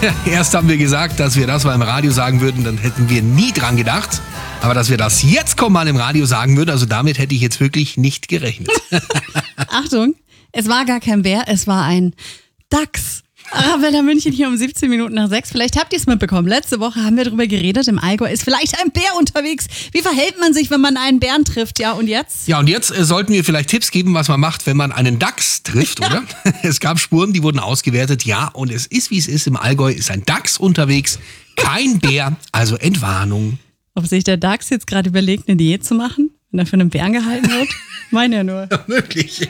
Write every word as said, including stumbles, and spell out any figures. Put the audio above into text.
Erst haben wir gesagt, dass wir das mal im Radio sagen würden, dann hätten wir nie dran gedacht. Aber dass wir das jetzt komm mal im Radio sagen würden, also damit hätte ich jetzt wirklich nicht gerechnet. Achtung, es war gar kein Bär, es war ein Dachs. Arabella München hier um siebzehn Minuten nach sechs. Vielleicht habt ihr es mitbekommen. Letzte Woche haben wir darüber geredet. Im Allgäu ist vielleicht ein Bär unterwegs. Wie verhält man sich, wenn man einen Bären trifft? Ja, und jetzt? Ja, und jetzt äh, sollten wir vielleicht Tipps geben, was man macht, wenn man einen Dachs trifft, ja. Oder? Es gab Spuren, die wurden ausgewertet. Ja, und es ist, wie es ist. Im Allgäu ist ein Dachs unterwegs. Kein Bär, also Entwarnung. Ob sich der Dachs jetzt gerade überlegt, eine Diät zu machen, wenn er für einen Bären gehalten wird? Meine ja nur. Ja, möglich.